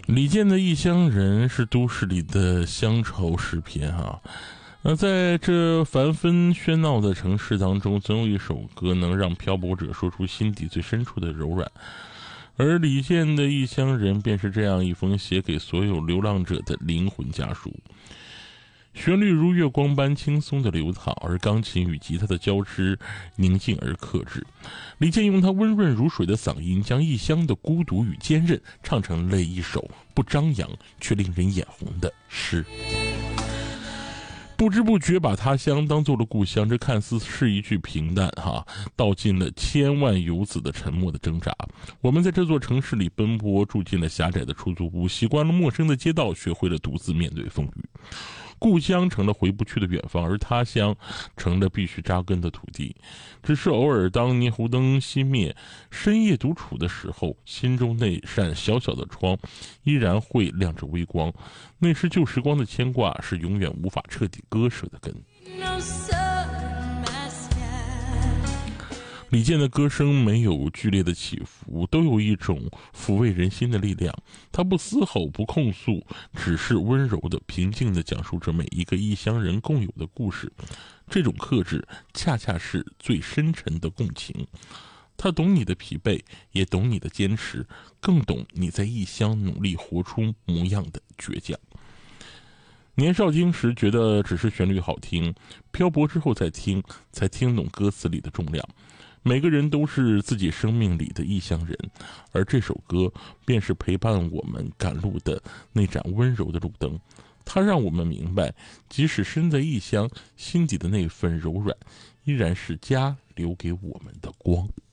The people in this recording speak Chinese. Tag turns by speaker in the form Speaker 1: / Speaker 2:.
Speaker 1: 李健的《异乡人》是都市里的乡愁诗篇啊。在这繁纷喧闹的城市当中，总有一首歌能让漂泊者说出心底最深处的柔软。而李健的《异乡人》便是这样一封写给所有流浪者的灵魂家书。旋律如月光般轻松的流淌，而钢琴与吉他的交织宁静而克制。李健用他温润如水的嗓音，将异乡的孤独与坚韧唱成了一首不张扬却令人眼红的诗。不知不觉把他乡当做了故乡，这看似是一句平淡道尽了千万游子的沉默的挣扎。我们在这座城市里奔波，住进了狭窄的出租屋，习惯了陌生的街道，学会了独自面对风雨。故乡成了回不去的远方，而他乡成了必须扎根的土地。只是偶尔当霓虹灯熄灭，深夜独处的时候，心中那扇小小的窗依然会亮着微光。那是旧时光的牵挂，是永远无法彻底割舍的根。李健的歌声没有剧烈的起伏，都有一种抚慰人心的力量。他不嘶吼，不控诉，只是温柔的、平静的讲述着每一个异乡人共有的故事。这种克制，恰恰是最深沉的共情。他懂你的疲惫，也懂你的坚持，更懂你在异乡努力活出模样的倔强。年少轻时觉得只是旋律好听，漂泊之后再听，才听懂歌词里的重量。每个人都是自己生命里的异乡人，而这首歌便是陪伴我们赶路的那盏温柔的路灯。它让我们明白，即使身在异乡，心底的那份柔软，依然是家留给我们的光。